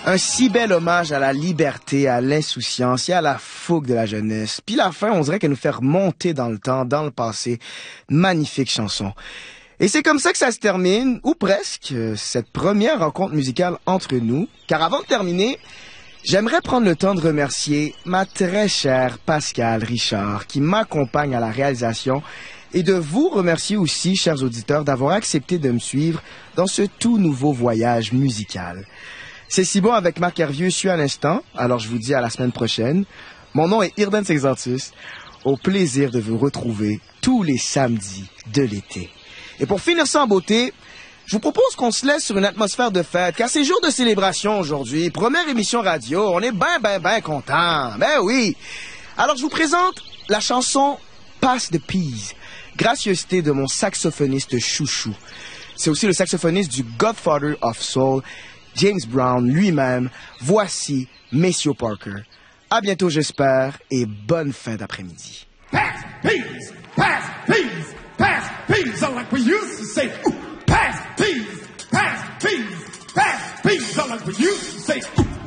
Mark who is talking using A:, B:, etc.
A: Un si bel hommage à la liberté, à l'insouciance et à la fougue de la jeunesse. Puis la fin, on dirait qu'elle nous fait remonter dans le temps, dans le passé. Magnifique chanson. Et c'est comme ça que ça se termine, ou presque, cette première rencontre musicale entre nous. Car avant de terminer, j'aimerais prendre le temps de remercier ma très chère Pascale Richard qui m'accompagne à la réalisation et de vous remercier aussi, chers auditeurs, d'avoir accepté de me suivre dans ce tout nouveau voyage musical. C'est si bon avec Marc Hervieux, suis à l'instant, alors je vous dis à la semaine prochaine. Mon nom est Irden Sexantus. Au plaisir de vous retrouver tous les samedis de l'été. Et pour finir ça en beauté, je vous propose qu'on se laisse sur une atmosphère de fête, car c'est jour de célébration aujourd'hui. Première émission radio, on est ben contents. Ben oui. Alors je vous présente la chanson Pass the Peas, gracieuseté de mon saxophoniste chouchou. C'est aussi le saxophoniste du Godfather of Soul, James Brown lui-même. Voici Maceo Parker. À bientôt, j'espère, et bonne fin d'après-midi.
B: Pass peas, pass peas, pass peas, like we used to say. Ooh, pass peas, pass peas, pass peas, like we used to say. Ooh.